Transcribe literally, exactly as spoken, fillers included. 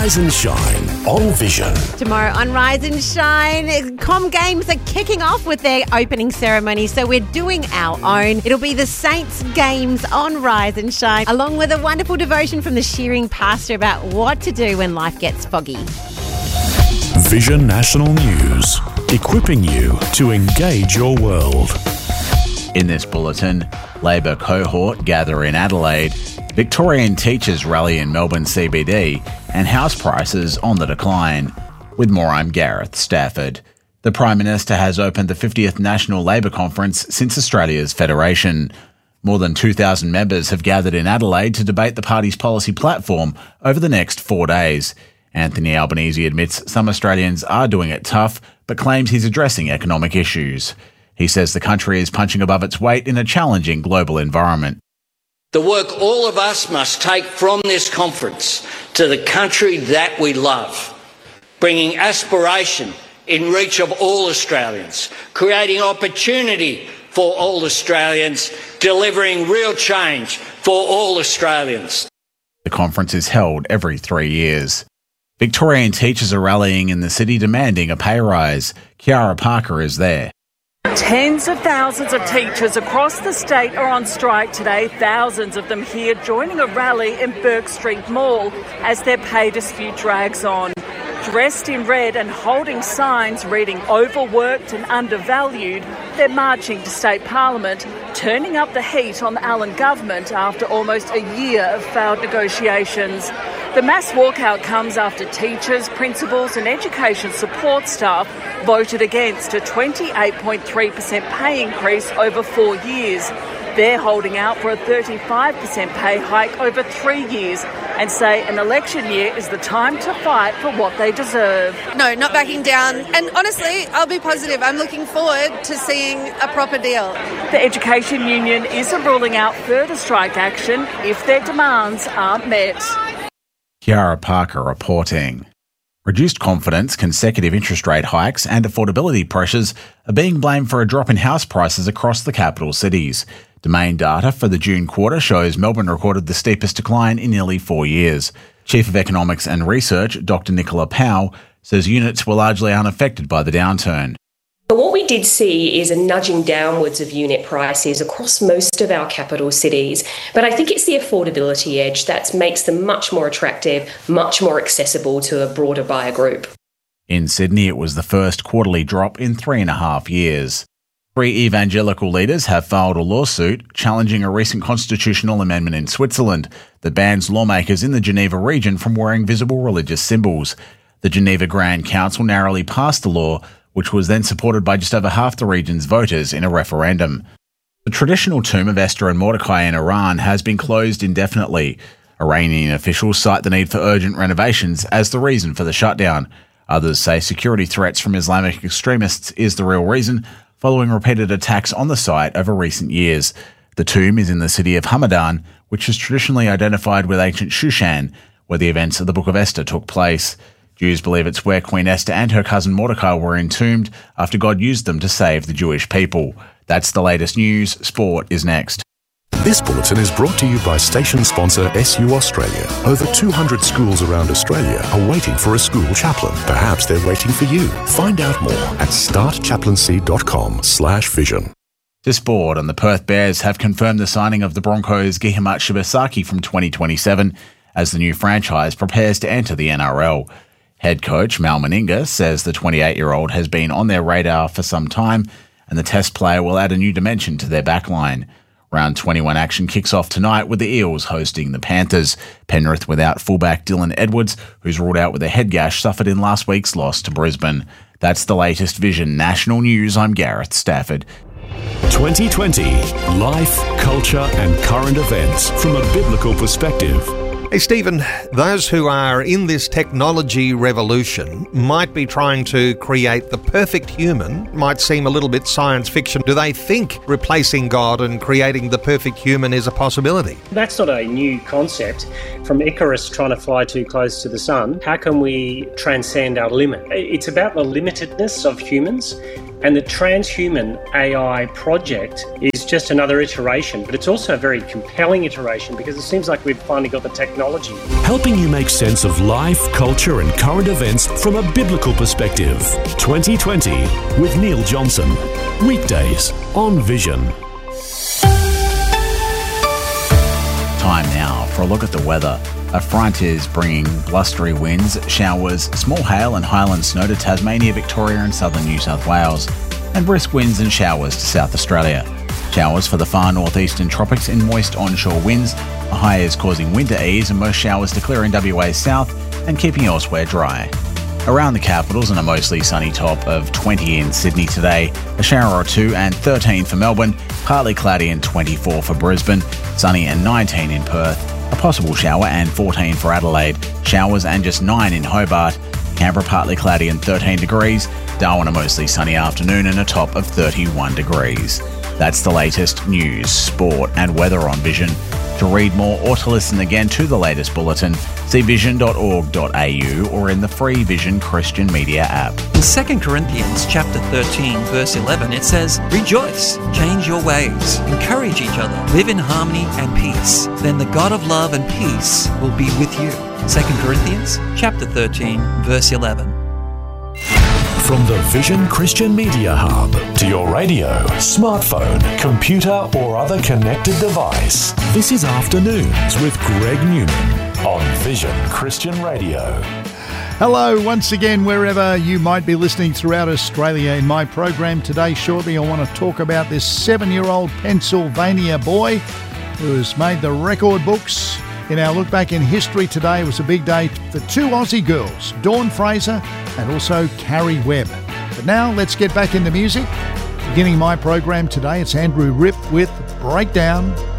Rise and Shine on Vision. Tomorrow on Rise and Shine, Com Games are kicking off with their opening ceremony, so we're doing our own. It'll be the Saints Games on Rise and Shine, along with a wonderful devotion from the Shearing Pastor about what to do when life gets foggy. Vision National News, equipping you to engage your world. In this bulletin, Labor cohort gather in Adelaide, Victorian teachers rally in Melbourne C B D, and house prices on the decline. With more, I'm Gareth Stafford. The Prime Minister has opened the fiftieth National Labor Conference since Australia's federation. More than two thousand members have gathered in Adelaide to debate the party's policy platform over the next four days. Anthony Albanese admits some Australians are doing it tough, but claims he's addressing economic issues. He says the country is punching above its weight in a challenging global environment. The work all of us must take from this conference to the country that we love, bringing aspiration in reach of all Australians, creating opportunity for all Australians, delivering real change for all Australians. The conference is held every three years. Victorian teachers are rallying in the city demanding a pay rise. Kiara Parker is there. Tens of thousands of teachers across the state are on strike today, thousands of them here joining a rally in Bourke Street Mall as their pay dispute drags on. Dressed in red and holding signs reading overworked and undervalued, they're marching to State Parliament, turning up the heat on the Allen government after almost a year of failed negotiations. The mass walkout comes after teachers, principals and education support staff voted against a twenty-eight point three percent pay increase over four years. They're holding out for a thirty-five percent pay hike over three years and say an election year is the time to fight for what they deserve. No, not backing down. And honestly, I'll be positive. I'm looking forward to seeing a proper deal. The Education Union isn't ruling out further strike action if their demands aren't met. Kiara Parker reporting. Reduced confidence, consecutive interest rate hikes and affordability pressures are being blamed for a drop in house prices across the capital cities. Domain data for the June quarter shows Melbourne recorded the steepest decline in nearly four years. Chief of Economics and Research, Doctor Nicola Powell, says units were largely unaffected by the downturn. But what we did see is a nudging downwards of unit prices across most of our capital cities. But I think it's the affordability edge that makes them much more attractive, much more accessible to a broader buyer group. In Sydney, it was the first quarterly drop in three and a half years. Three evangelical leaders have filed a lawsuit challenging a recent constitutional amendment in Switzerland that bans lawmakers in the Geneva region from wearing visible religious symbols. The Geneva Grand Council narrowly passed the law, which was then supported by just over half the region's voters in a referendum. The traditional tomb of Esther and Mordecai in Iran has been closed indefinitely. Iranian officials cite the need for urgent renovations as the reason for the shutdown. Others say security threats from Islamic extremists is the real reason, following repeated attacks on the site over recent years. The tomb is in the city of Hamadan, which is traditionally identified with ancient Shushan, where the events of the Book of Esther took place. Jews believe it's where Queen Esther and her cousin Mordecai were entombed after God used them to save the Jewish people. That's the latest news. Sport is next. This bulletin is brought to you by station sponsor S U Australia. Over two hundred schools around Australia are waiting for a school chaplain. Perhaps they're waiting for you. Find out more at startchaplaincy.com slash vision. To sport, and the Perth Bears have confirmed the signing of the Broncos' Gihamat Shibasaki from twenty twenty-seven as the new franchise prepares to enter the N R L. Head coach Mal Meninga says the twenty-eight-year-old has been on their radar for some time, and the test player will add a new dimension to their backline. Round twenty-one action kicks off tonight with the Eels hosting the Panthers. Penrith without fullback Dylan Edwards, who's ruled out with a head gash suffered in last week's loss to Brisbane. That's the latest Vision National News. I'm Gareth Stafford. twenty twenty. Life, culture and current events from a biblical perspective. Hey, Stephen, those who are in this technology revolution might be trying to create the perfect human. Might seem a little bit science fiction. Do they think replacing God and creating the perfect human is a possibility? That's not a new concept. From Icarus trying to fly too close to the sun, how can we transcend our limit? It's about the limitedness of humans And the transhuman A I project is just another iteration, but it's also a very compelling iteration because it seems like we've finally got the technology. Helping you make sense of life, culture and current events from a biblical perspective. twenty twenty with Neil Johnson. Weekdays on Vision. Time now for a look at the weather. A front is bringing blustery winds, showers, small hail and highland snow to Tasmania, Victoria and southern New South Wales, and brisk winds and showers to South Australia. Showers for the far northeastern tropics and moist onshore winds. A high is causing wind to ease and most showers to clear in W A's south and keeping elsewhere dry. Around the capitals and a mostly sunny top of twenty in Sydney today, a shower or two and thirteen for Melbourne, partly cloudy and twenty-four for Brisbane, sunny and nineteen in Perth, a possible shower and fourteen for Adelaide, showers and just nine in Hobart, Canberra partly cloudy and thirteen degrees, Darwin a mostly sunny afternoon and a top of thirty-one degrees. That's the latest news, sport and weather on Vision. To read more or to listen again to the latest bulletin, see vision dot org dot a u or in the free Vision Christian Media app. In Second Corinthians chapter thirteen, verse eleven, it says, "Rejoice, change your ways, encourage each other, live in harmony and peace. Then the God of love and peace will be with you." Second Corinthians chapter thirteen, verse eleven. From the Vision Christian Media Hub to your radio, smartphone, computer or other connected device. This is Afternoons with Greg Newman on Vision Christian Radio. Hello once again, wherever you might be listening throughout Australia. In my program today, shortly, I want to talk about this seven-year-old Pennsylvania boy who has made the record books. In our look back in history today, it was a big day for two Aussie girls, Dawn Fraser and also Carrie Webb. But now let's get back into music. Beginning my program today, it's Andrew Ripp with Breakdown.